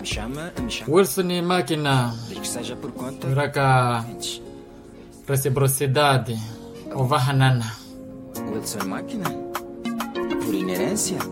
Wilson e máquina. Raka reciprocidade. Ova hanana. Wilson máquina? Por inerência?